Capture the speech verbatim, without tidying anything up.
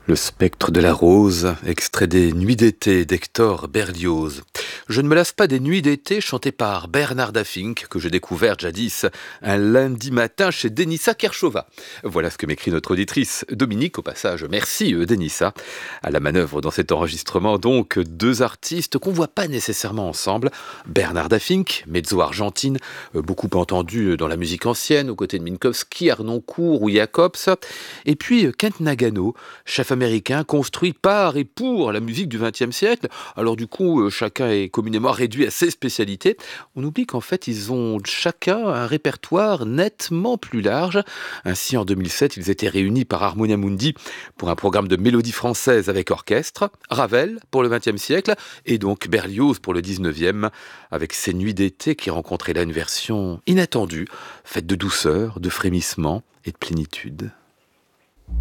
Le spectre de la rose, extrait des Nuits d'été d'Hector Berlioz. Je ne me lasse pas des Nuits d'été chantées par Bernarda Fink, que j'ai découvert jadis un lundi matin chez Denissa Kershova. Voilà ce que m'écrit notre auditrice Dominique, au passage. Merci euh, Denissa. À la manœuvre dans cet enregistrement, donc, deux artistes qu'on voit pas nécessairement ensemble. Bernarda Fink, mezzo-argentine, euh, beaucoup entendue dans la musique ancienne, aux côtés de Minkowski, Harnoncourt ou Jacobs. Et puis Kent Nagano, chef américain construit par et pour la musique du vingtième siècle. Alors du coup, euh, chacun est communément réduit à ses spécialités. On oublie qu'en fait, ils ont chacun un répertoire nettement plus large. Ainsi, en deux mille sept, ils étaient réunis par Harmonia Mundi pour un programme de mélodie française avec orchestre, Ravel pour le vingtième siècle et donc Berlioz pour le dix-neuvième, avec ses Nuits d'été qui rencontraient là une version inattendue, faite de douceur, de frémissement et de plénitude.